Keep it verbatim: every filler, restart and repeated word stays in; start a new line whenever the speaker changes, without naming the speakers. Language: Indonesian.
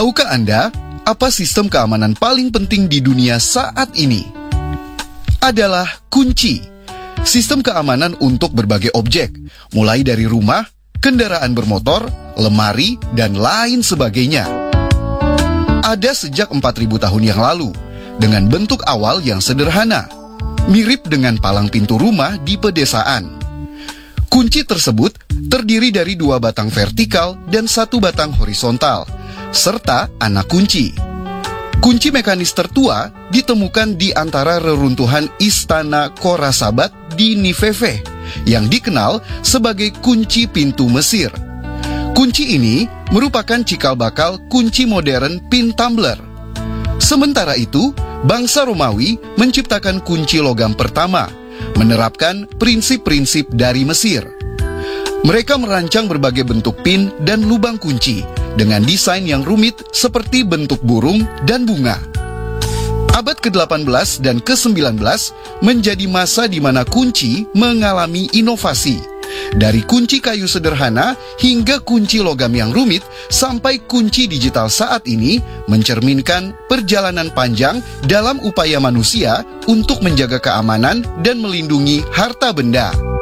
Tahukah Anda apa sistem keamanan paling penting di dunia saat ini? Adalah kunci. Sistem keamanan untuk berbagai objek, mulai dari rumah, kendaraan bermotor, lemari, dan lain sebagainya. Ada sejak empat ribu tahun yang lalu, dengan bentuk awal yang sederhana, mirip dengan palang pintu rumah di pedesaan. Kunci tersebut terdiri dari dua batang vertikal dan satu batang horizontal, serta anak kunci. Kunci mekanis tertua ditemukan di antara reruntuhan Istana Khorasabat di Nineveh, yang dikenal sebagai kunci pintu Mesir. Kunci ini merupakan cikal bakal kunci modern pin tumbler. Sementara itu, bangsa Romawi menciptakan kunci logam pertama, menerapkan prinsip-prinsip dari Mesir. Mereka merancang berbagai bentuk pin dan lubang kunci dengan desain yang rumit seperti bentuk burung dan bunga. Abad ke delapan belas dan ke sembilan belas menjadi masa di mana kunci mengalami inovasi. Dari kunci kayu sederhana hingga kunci logam yang rumit sampai kunci digital saat ini mencerminkan perjalanan panjang dalam upaya manusia untuk menjaga keamanan dan melindungi harta benda.